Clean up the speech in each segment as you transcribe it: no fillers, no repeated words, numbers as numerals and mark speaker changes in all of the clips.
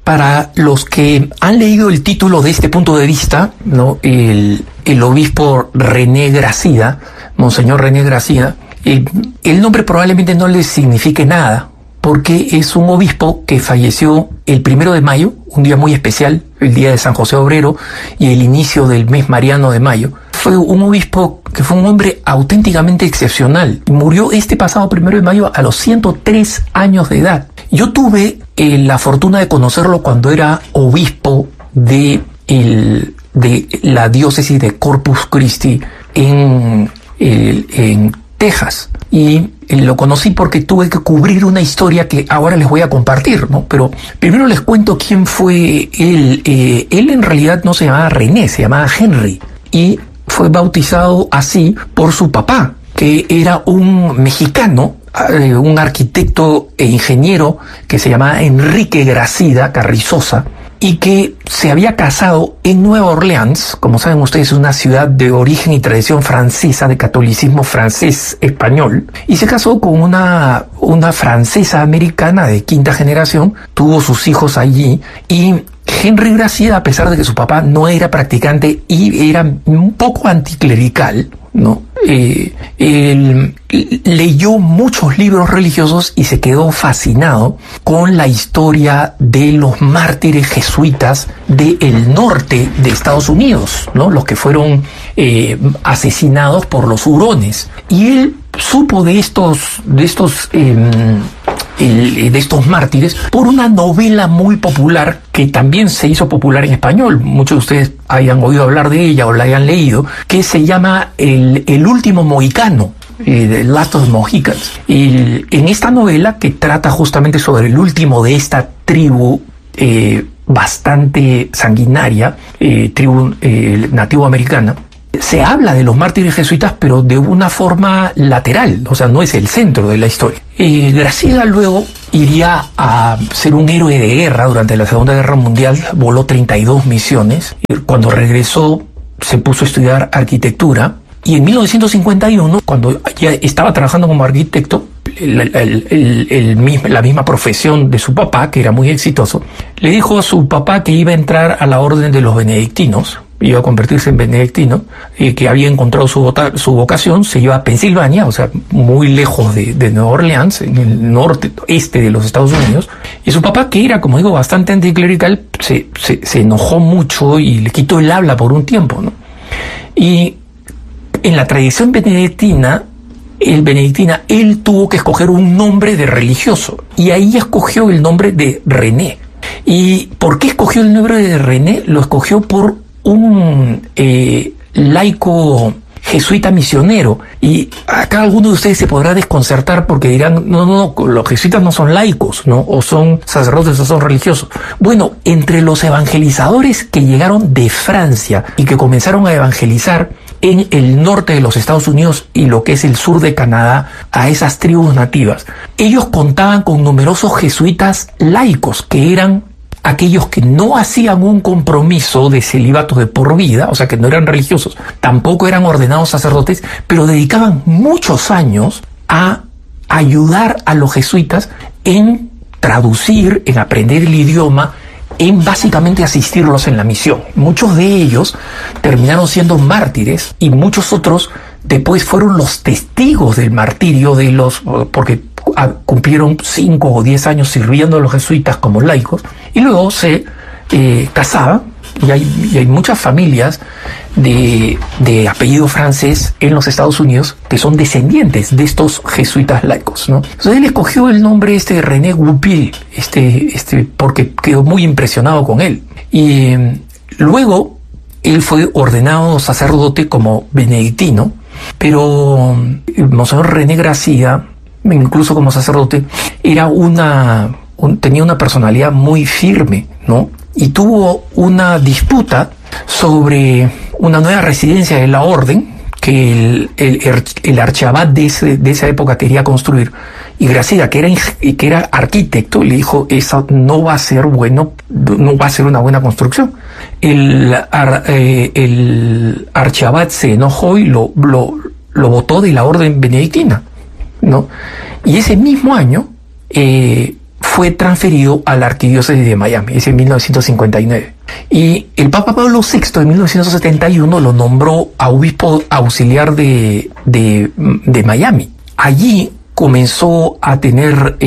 Speaker 1: Para los que han leído el título de este punto de vista, ¿no? El obispo René Gracida, Monseñor René Gracida, el nombre probablemente no les signifique nada, porque es un obispo que falleció el 1 de mayo, un día muy especial, el día de San José Obrero y el inicio del mes mariano de mayo. Fue un obispo que fue un hombre auténticamente excepcional. Murió este pasado 1 de mayo a los 103 años de edad. Yo tuve la fortuna de conocerlo cuando era obispo de la diócesis de Corpus Christi en Texas. Y lo conocí porque tuve que cubrir una historia que ahora les voy a compartir, ¿no? Pero primero les cuento quién fue él. Él en realidad no se llamaba René, se llamaba Henry. Y fue bautizado así por su papá, que era un mexicano, un arquitecto e ingeniero que se llamaba Enrique Gracida Carrizosa, y que se había casado en Nueva Orleans. Como saben ustedes, es una ciudad de origen y tradición francesa, de catolicismo francés español, y se casó con una francesa americana de quinta generación, tuvo sus hijos allí, y Henry Gracida, a pesar de que su papá no era practicante y era un poco anticlerical, ¿no? Él leyó muchos libros religiosos y se quedó fascinado con la historia de los mártires jesuitas del norte de Estados Unidos, ¿no? Los que fueron asesinados por los hurones. Y él supo de estos mártires por una novela muy popular que también se hizo popular en español. Muchos de ustedes hayan oído hablar de ella o la hayan leído, que se llama El último mohicano, The Last of the Mohicans. En esta novela, que trata justamente sobre el último de esta tribu bastante sanguinaria, tribu nativoamericana, se habla de los mártires jesuitas, pero de una forma lateral, o sea, no es el centro de la historia. Gracida luego iría a ser un héroe de guerra durante la Segunda Guerra Mundial, voló 32 misiones. Cuando regresó, se puso a estudiar arquitectura, y en 1951, cuando ya estaba trabajando como arquitecto, la misma profesión de su papá, que era muy exitoso, le dijo a su papá que iba a entrar a la orden de los benedictinos, iba a convertirse en benedictino, que había encontrado su vocación, se iba a Pensilvania, o sea, muy lejos de Nueva Orleans, en el este de los Estados Unidos, y su papá, que era, como digo, bastante anticlerical, se enojó mucho y le quitó el habla por un tiempo, ¿no? Y en la tradición benedictina, él tuvo que escoger un nombre de religioso, y ahí escogió el nombre de René. ¿Y por qué escogió el nombre de René? Lo escogió por un laico jesuita misionero. Y acá alguno de ustedes se podrá desconcertar porque dirán, no, los jesuitas no son laicos, ¿no? O son sacerdotes o son religiosos. Bueno, entre los evangelizadores que llegaron de Francia y que comenzaron a evangelizar en el norte de los Estados Unidos y lo que es el sur de Canadá a esas tribus nativas, ellos contaban con numerosos jesuitas laicos, que eran aquellos que no hacían un compromiso de celibato de por vida, o sea, que no eran religiosos, tampoco eran ordenados sacerdotes, pero dedicaban muchos años a ayudar a los jesuitas en traducir, en aprender el idioma, en básicamente asistirlos en la misión. Muchos de ellos terminaron siendo mártires y muchos otros después fueron los testigos del martirio de los, porque cumplieron 5 o 10 años sirviendo a los jesuitas como laicos, y luego se casaban, y hay muchas familias de apellido francés en los Estados Unidos que son descendientes de estos jesuitas laicos, ¿no? Entonces él escogió el nombre de René Goupil, porque quedó muy impresionado con él. Y luego él fue ordenado sacerdote como benedictino, pero Monseñor René Gracida, incluso como sacerdote, tenía una personalidad muy firme, ¿no? Y tuvo una disputa sobre una nueva residencia de la orden que el archiabad de esa época quería construir. Y Gracida, que era arquitecto, le dijo, eso no va a ser bueno, no va a ser una buena construcción. El archiabad se enojó y lo botó de la orden benedictina, ¿no? Y ese mismo año fue transferido a la arquidiócesis de Miami, es en 1959. Y el Papa Pablo VI en 1971 lo nombró a obispo auxiliar de Miami. Allí comenzó a tener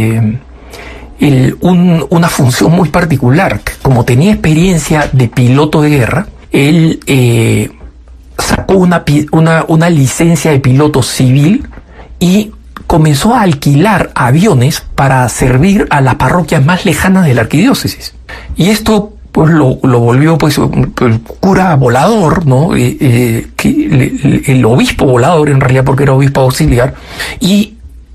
Speaker 1: una función muy particular. Como tenía experiencia de piloto de guerra, él sacó una licencia de piloto civil y comenzó a alquilar aviones para servir a las parroquias más lejanas de la arquidiócesis. Y esto pues lo volvió pues el cura volador, ¿no? El obispo volador, en realidad, porque era obispo auxiliar. Y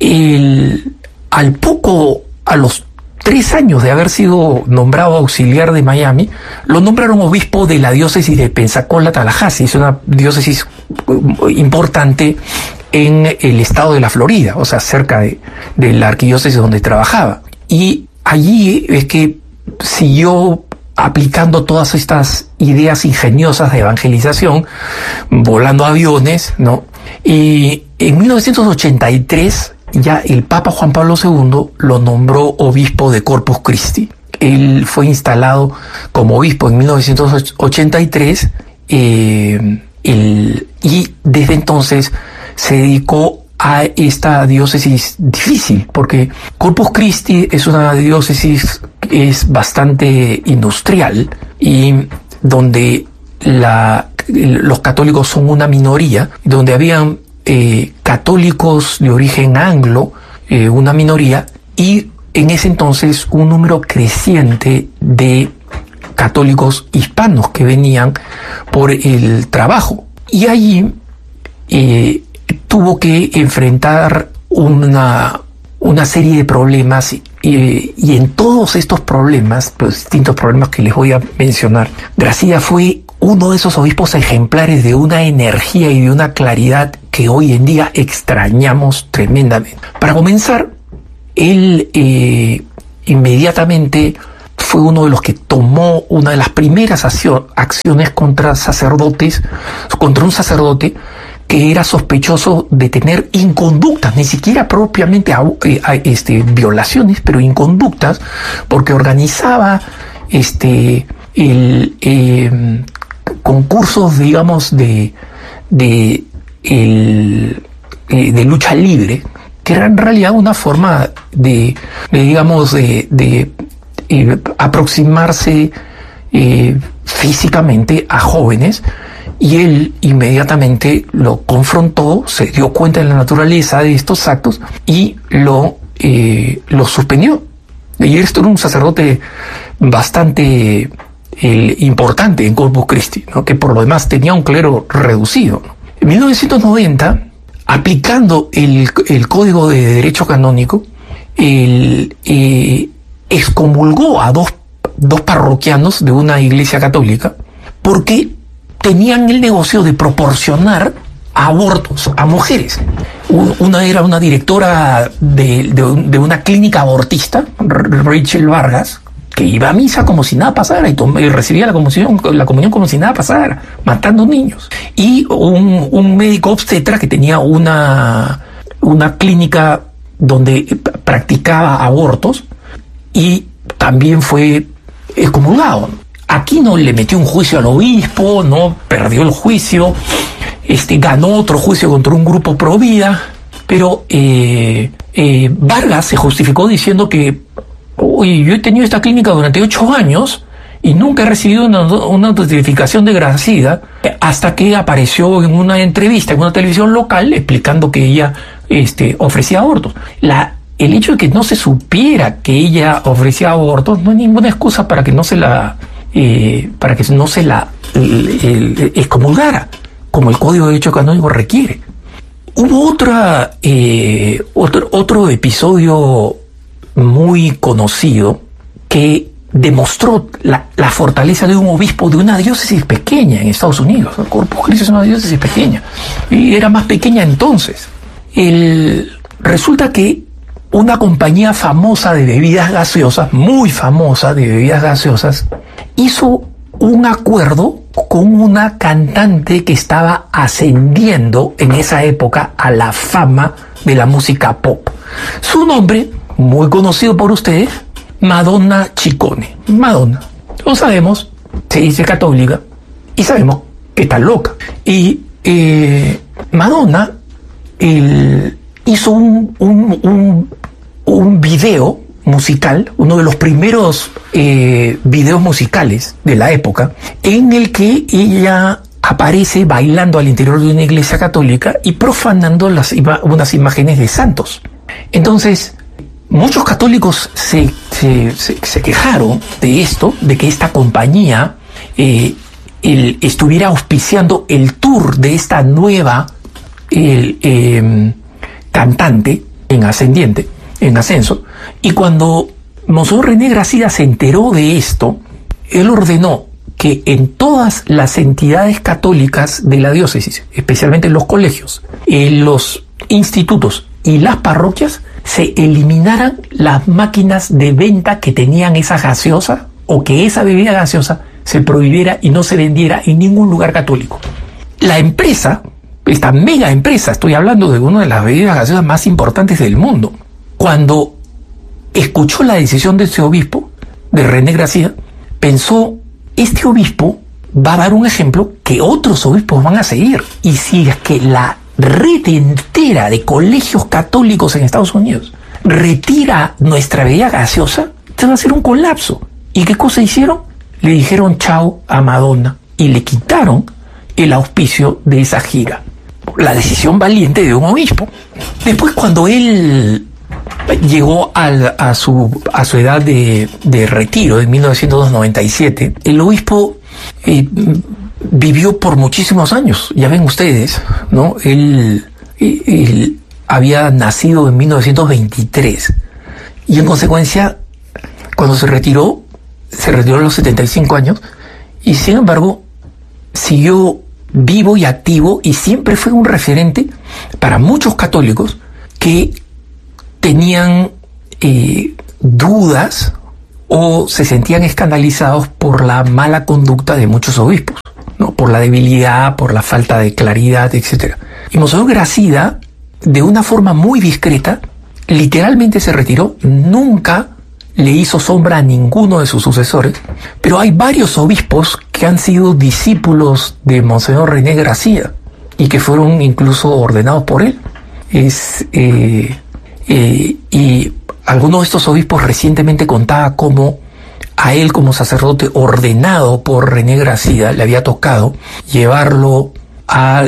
Speaker 1: a los 3 años de haber sido nombrado auxiliar de Miami, lo nombraron obispo de la diócesis de Pensacola, Tallahassee. Es una diócesis importante en el estado de la Florida, o sea, cerca de la arquidiócesis donde trabajaba. Y allí es que siguió aplicando todas estas ideas ingeniosas de evangelización, volando aviones, ¿no? Y en 1983 ya el Papa Juan Pablo II lo nombró obispo de Corpus Christi. Él fue instalado como obispo en 1983 y desde entonces se dedicó a esta diócesis difícil, porque Corpus Christi es una diócesis que es bastante industrial y donde los católicos son una minoría, donde habían católicos de origen anglo, una minoría, y en ese entonces un número creciente de católicos hispanos que venían por el trabajo. Y allí tuvo que enfrentar una serie de problemas y en todos estos problemas, los distintos problemas que les voy a mencionar, Gracida fue uno de esos obispos ejemplares de una energía y de una claridad que hoy en día extrañamos tremendamente. Para comenzar, él inmediatamente fue uno de los que tomó una de las primeras acciones contra un sacerdote que era sospechoso de tener inconductas, ni siquiera propiamente violaciones, pero inconductas, porque organizaba concursos, digamos, de lucha libre, que era en realidad una forma de aproximarse físicamente a jóvenes. Y él inmediatamente lo confrontó, se dio cuenta de la naturaleza de estos actos y lo suspendió. Y esto era un sacerdote bastante importante en Corpus Christi, ¿no? Que por lo demás tenía un clero reducido, ¿no? En 1990, aplicando el Código de Derecho Canónico, excomulgó a dos parroquianos de una iglesia católica porque tenían el negocio de proporcionar abortos a mujeres. Una era una directora de una clínica abortista, Rachel Vargas, que iba a misa como si nada pasara y recibía la comunión como si nada pasara, matando niños. Y un médico obstetra que tenía una clínica donde practicaba abortos y también fue excomulgado. Aquí no le metió un juicio al obispo, no perdió el juicio, ganó otro juicio contra un grupo pro vida, pero Vargas se justificó diciendo que oye, yo he tenido esta clínica durante 8 años y nunca he recibido una notificación de Gracida hasta que apareció en una entrevista en una televisión local explicando que ella ofrecía abortos. El hecho de que no se supiera que ella ofrecía abortos no es ninguna excusa para que no se la excomulgara, como el Código de Derecho Canónico requiere. Hubo otro episodio muy conocido que demostró la fortaleza de un obispo de una diócesis pequeña en Estados Unidos. Corpus Christi es una diócesis pequeña y era más pequeña entonces. Resulta que una compañía famosa de bebidas gaseosas, muy famosa de bebidas gaseosas, hizo un acuerdo con una cantante que estaba ascendiendo en esa época a la fama de la música pop. Su nombre muy conocido por ustedes, Madonna Ciccone. Madonna, lo sabemos, se dice católica y sabemos que está loca. Y Madonna hizo un video musical, uno de los primeros videos musicales de la época, en el que ella aparece bailando al interior de una iglesia católica y profanando unas imágenes de santos. Entonces, muchos católicos se quejaron de esto, de que esta compañía estuviera auspiciando el tour de esta nueva cantante en ascenso, y cuando Monseñor René Gracida se enteró de esto, él ordenó que en todas las entidades católicas de la diócesis, especialmente en los colegios, en los institutos y las parroquias, se eliminaran las máquinas de venta que tenían esa gaseosa, o que esa bebida gaseosa se prohibiera y no se vendiera en ningún lugar católico. La empresa, esta mega empresa, estoy hablando de una de las bebidas gaseosas más importantes del mundo, cuando escuchó la decisión de este obispo, de René Gracida, pensó: este obispo va a dar un ejemplo que otros obispos van a seguir. Y si es que la red entera de colegios católicos en Estados Unidos retira nuestra bebida gaseosa, esto va a ser un colapso. ¿Y qué cosa hicieron? Le dijeron chao a Madonna y le quitaron el auspicio de esa gira. La decisión valiente de un obispo. Después, cuando él llegó a su edad de retiro en 1997, el obispo vivió por muchísimos años. Ya ven ustedes, ¿no? Él había nacido en 1923 y en consecuencia, cuando se retiró a los 75 años, y sin embargo siguió vivo y activo, y siempre fue un referente para muchos católicos que tenían dudas o se sentían escandalizados por la mala conducta de muchos obispos, ¿no? Por la debilidad, por la falta de claridad, etc. Y Monseñor Gracida, de una forma muy discreta, literalmente se retiró. Nunca le hizo sombra a ninguno de sus sucesores, pero hay varios obispos que han sido discípulos de Monseñor René Gracida y que fueron incluso ordenados por él. Y algunos de estos obispos recientemente contaba cómo a él, como sacerdote ordenado por René Gracida, le había tocado llevarlo a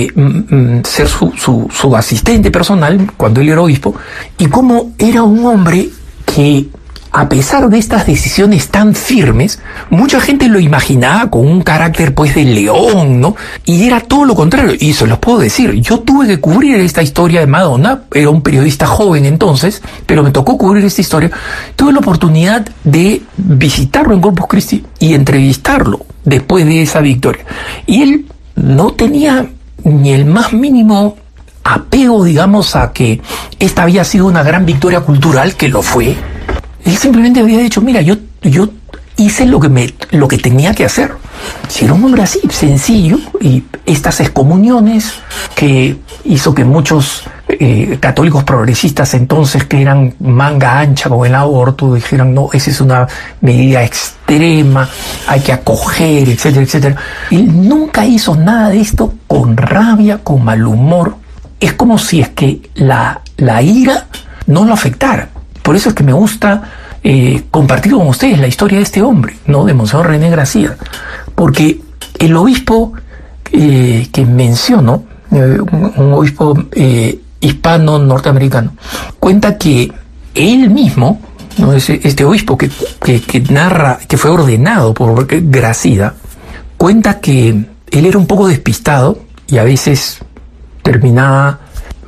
Speaker 1: ser su asistente personal cuando él era obispo, y cómo era un hombre que, a pesar de estas decisiones tan firmes, mucha gente lo imaginaba con un carácter pues de león, ¿no? Y era todo lo contrario, y se los puedo decir. Yo tuve que cubrir esta historia de Madonna, era un periodista joven entonces, pero me tocó cubrir esta historia. Tuve la oportunidad de visitarlo en Corpus Christi y entrevistarlo después de esa victoria. Y él no tenía ni el más mínimo apego, digamos, a que esta había sido una gran victoria cultural, que lo fue. Él simplemente había dicho: mira, yo hice lo que tenía que hacer. Si era un hombre así, sencillo, y estas excomuniones que hizo que muchos católicos progresistas entonces, que eran manga ancha con el aborto, dijeran: no, esa es una medida extrema, hay que acoger, etcétera, etcétera. Él nunca hizo nada de esto con rabia, con mal humor. Es como si es que la ira no lo afectara. Por eso es que me gusta compartir con ustedes la historia de este hombre, ¿no? De Monseñor René Gracida. Porque el obispo que menciono, un obispo hispano norteamericano, cuenta que él mismo, ¿no? Este obispo que narra, que fue ordenado por Gracida, cuenta que él era un poco despistado y a veces terminaba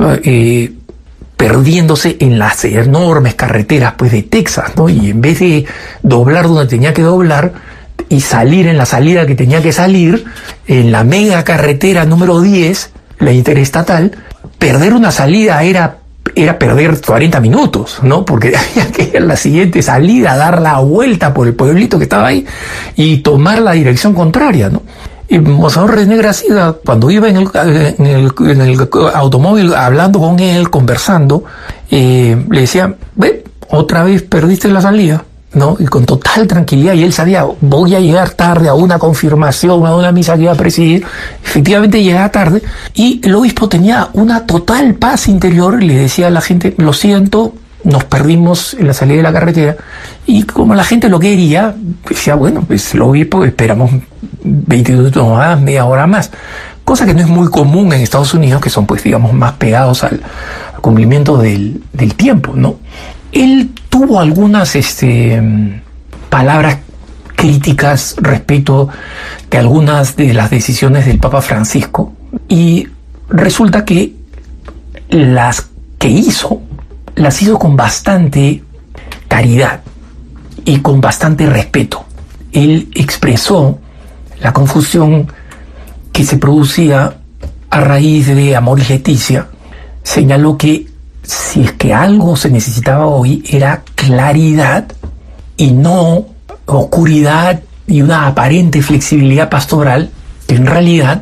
Speaker 1: perdiéndose en las enormes carreteras pues de Texas, ¿no? Y en vez de doblar donde tenía que doblar y salir en la salida que tenía que salir, en la mega carretera número 10, la interestatal, perder una salida era perder 40 minutos, ¿no? Porque había que ir a la siguiente salida, dar la vuelta por el pueblito que estaba ahí y tomar la dirección contraria, ¿no? Y Monseñor René Gracida, cuando iba en el automóvil hablando con él, conversando, le decía, ve, otra vez perdiste la salida, ¿no? Y con total tranquilidad, y él sabía, voy a llegar tarde a una confirmación, a una misa que iba a presidir. Efectivamente llegaba tarde, y el obispo tenía una total paz interior, le decía a la gente, lo siento, nos perdimos en la salida de la carretera, y como la gente lo quería, decía, bueno, pues el obispo, esperamos 20 minutos más, media hora más, cosa que no es muy común en Estados Unidos, que son, pues, digamos, más pegados al cumplimiento del tiempo, ¿no? Él tuvo algunas palabras críticas respecto de algunas de las decisiones del Papa Francisco, y resulta que las que hizo, las hizo con bastante caridad y con bastante respeto. Él expresó la confusión que se producía a raíz de Amoris Laetitia. Señaló que si es que algo se necesitaba hoy era claridad y no oscuridad y una aparente flexibilidad pastoral, que en realidad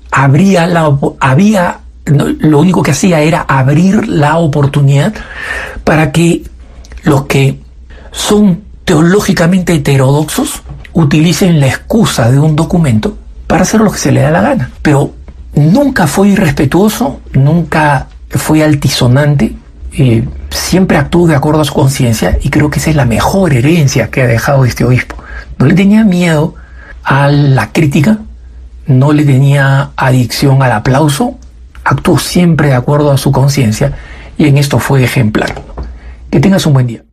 Speaker 1: lo único que hacía era abrir la oportunidad para que los que son teológicamente heterodoxos utilicen la excusa de un documento para hacer lo que se le da la gana. Pero nunca fue irrespetuoso, nunca fue altisonante, siempre actuó de acuerdo a su conciencia, y creo que esa es la mejor herencia que ha dejado este obispo. No le tenía miedo a la crítica, no le tenía adicción al aplauso, actuó siempre de acuerdo a su conciencia, y en esto fue ejemplar. Que tengas un buen día.